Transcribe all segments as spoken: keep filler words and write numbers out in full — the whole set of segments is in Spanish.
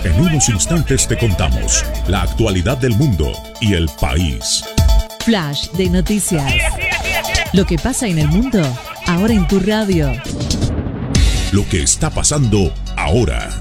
En unos instantes te contamos la actualidad del mundo y el país. Flash de noticias. Lo que pasa en el mundo, ahora en tu radio. Lo que está pasando ahora.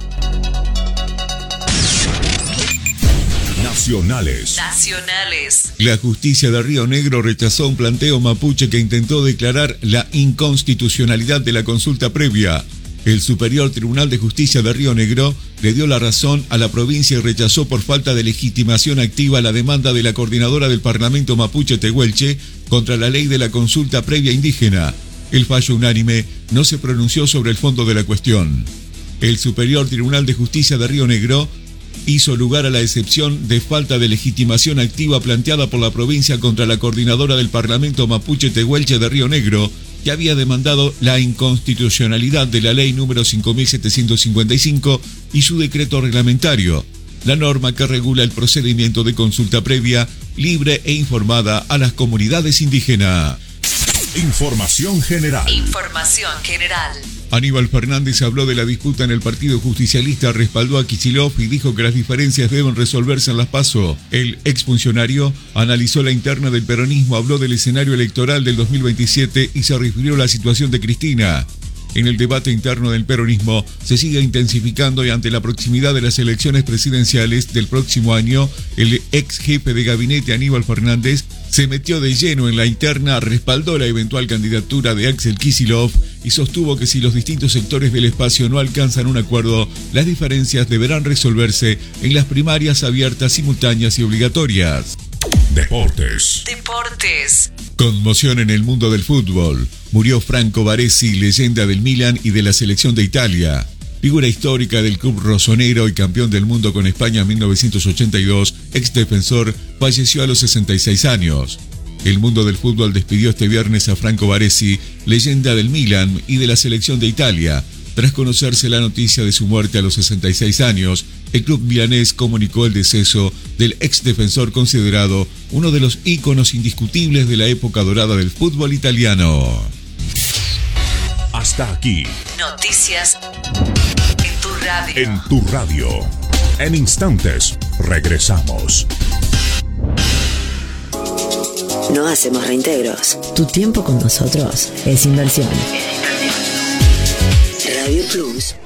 Nacionales. Nacionales. La justicia de Río Negro rechazó un planteo mapuche que intentó declarar la inconstitucionalidad de la consulta previa. El Superior Tribunal de Justicia de Río Negro le dio la razón a la provincia y rechazó por falta de legitimación activa la demanda de la coordinadora del Parlamento Mapuche Tehuelche contra la ley de la consulta previa indígena. El fallo unánime no se pronunció sobre el fondo de la cuestión. El Superior Tribunal de Justicia de Río Negro hizo lugar a la excepción de falta de legitimación activa planteada por la provincia contra la coordinadora del Parlamento Mapuche Tehuelche de Río Negro, que había demandado la inconstitucionalidad de la ley número cinco mil setecientos cincuenta y cinco y su decreto reglamentario, la norma que regula el procedimiento de consulta previa, libre e informada a las comunidades indígenas. Información general. Información general. Aníbal Fernández habló de la disputa en el Partido Justicialista, respaldó a Kicillof y dijo que las diferencias deben resolverse en las PASO. El exfuncionario analizó la interna del peronismo, habló del escenario electoral del dos mil veintisiete y se refirió a la situación de Cristina. En el debate interno del peronismo se sigue intensificando y ante la proximidad de las elecciones presidenciales del próximo año, el ex jefe de gabinete Aníbal Fernández se metió de lleno en la interna, respaldó la eventual candidatura de Axel Kicillof y sostuvo que si los distintos sectores del espacio no alcanzan un acuerdo, las diferencias deberán resolverse en las primarias abiertas, simultáneas y obligatorias. Deportes. Deportes. Conmoción en el mundo del fútbol. Murió Franco Baresi, leyenda del Milan y de la selección de Italia. Figura histórica del club rosonero y campeón del mundo con España en mil novecientos ochenta y dos, ex defensor, falleció a los sesenta y seis años. El mundo del fútbol despidió este viernes a Franco Baresi, leyenda del Milan y de la selección de Italia. Tras conocerse la noticia de su muerte a los sesenta y seis años, el club milanés comunicó el deceso del ex defensor considerado uno de los íconos indiscutibles de la época dorada del fútbol italiano. Hasta aquí. Noticias en tu radio. En tu radio. En instantes, regresamos. No hacemos reintegros. Tu tiempo con nosotros es inversión. Radio Plus.